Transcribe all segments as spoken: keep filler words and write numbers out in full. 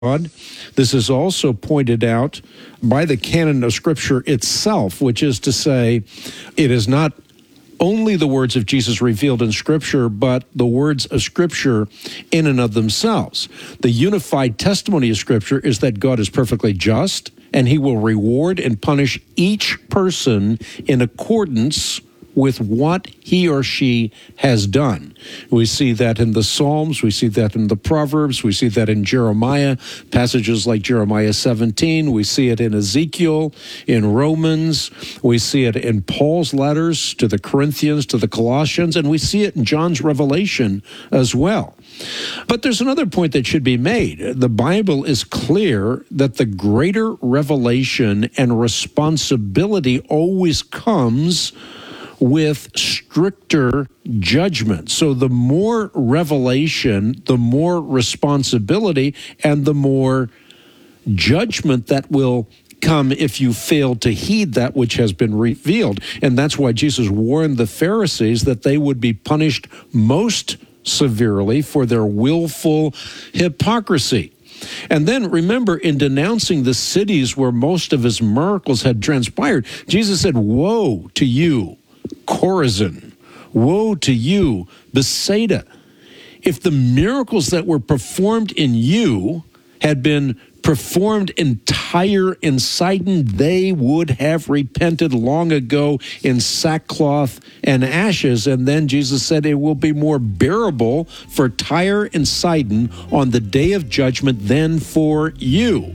This is also pointed out by the canon of Scripture itself, which is to say, it is not only the words of Jesus revealed in Scripture, but the words of Scripture in and of themselves. The unified testimony of Scripture is that God is perfectly just, and he will reward and punish each person in accordance with what he or she has done. We see that in the Psalms, we see that in the Proverbs, we see that in Jeremiah, passages like Jeremiah seventeen, we see it in Ezekiel, in Romans, we see it in Paul's letters to the Corinthians, to the Colossians, and we see it in John's Revelation as well. But there's another point that should be made. The Bible is clear that the greater revelation and responsibility always comes with stricter judgment. So the more revelation, the more responsibility, and the more judgment that will come if you fail to heed that which has been revealed. And that's why Jesus warned the Pharisees that they would be punished most severely for their willful hypocrisy. And then remember, in denouncing the cities where most of his miracles had transpired, Jesus said, "Woe to you, Chorazin! Woe to you, Bethsaida! If the miracles that were performed in you had been performed in Tyre and Sidon, they would have repented long ago in sackcloth and ashes." And then Jesus said it will be more bearable for Tyre and Sidon on the day of judgment than for you.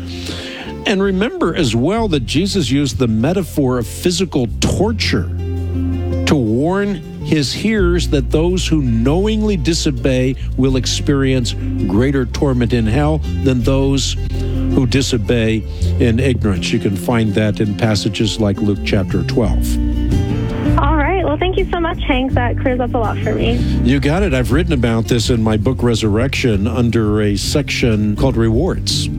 And remember as well that Jesus used the metaphor of physical torture to warn his hearers that those who knowingly disobey will experience greater torment in hell than those who disobey in ignorance. You can find that in passages like Luke chapter twelve. All right. Well, thank you so much, Hank. That clears up a lot for me. You got it. I've written about this in my book, Resurrection, under a section called Rewards.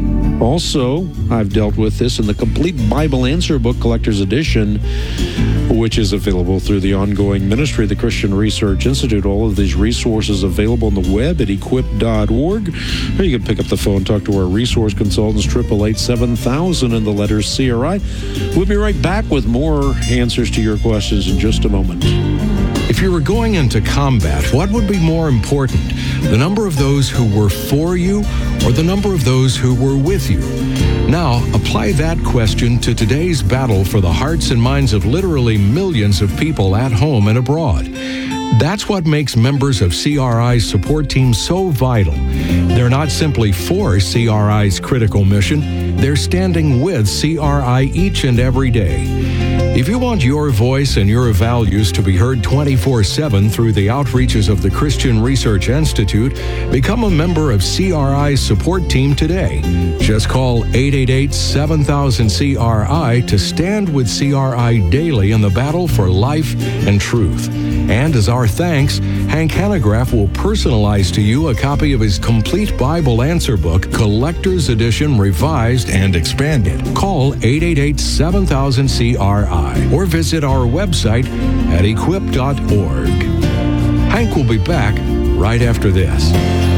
Also, I've dealt with this in the Complete Bible Answer Book Collector's Edition, which is available through the ongoing ministry of the Christian Research Institute. All of these resources available on the web at equip dot org. Or you can pick up the phone, talk to our resource consultants, eight eight eight, seven thousand and the letters C R I. We'll be right back with more answers to your questions in just a moment. If you were going into combat, what would be more important, the number of those who were for you or the number of those who were with you? Now, apply that question to today's battle for the hearts and minds of literally millions of people at home and abroad. That's what makes members of C R I's support team so vital. They're not simply for C R I's critical mission, they're standing with C R I each and every day. If you want your voice and your values to be heard twenty-four seven through the outreaches of the Christian Research Institute, become a member of C R I's support team today. Just call eight eight eight, seven thousand, C R I to stand with C R I daily in the battle for life and truth. And as our thanks, Hank Hanegraaff will personalize to you a copy of his Complete Bible Answer Book, Collector's Edition, revised and expanded. Call eight eight eight, seven thousand, C R I or visit our website at equip dot org. Hank will be back right after this.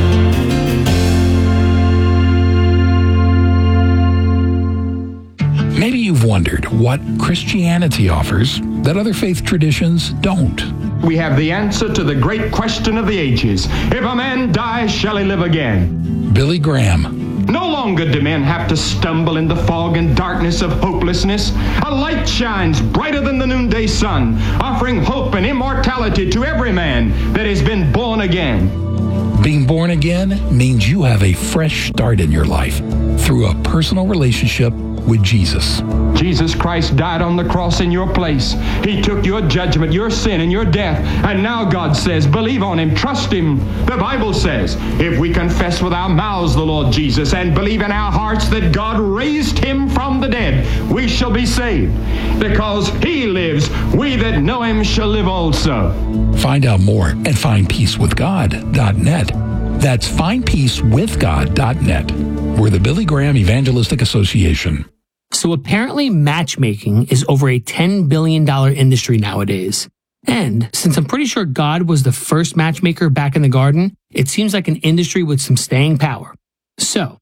Maybe you've wondered what Christianity offers that other faith traditions don't. We have the answer to the great question of the ages. If a man die, shall he live again? Billy Graham. No longer do men have to stumble in the fog and darkness of hopelessness. A light shines brighter than the noonday sun, offering hope and immortality to every man that has been born again. Being born again means you have a fresh start in your life through a personal relationship with Jesus. Jesus Christ died on the cross in your place. He took your judgment, your sin, and your death. And now God says, believe on him, trust him. The Bible says, if we confess with our mouths the Lord Jesus and believe in our hearts that God raised him from the dead, we shall be saved. Because he lives, we that know him shall live also. Find out more at find peace with god dot net. That's find peace with god dot net. We're the Billy Graham Evangelistic Association. So apparently matchmaking is over a ten billion dollars industry nowadays. And since I'm pretty sure God was the first matchmaker back in the garden, it seems like an industry with some staying power. So,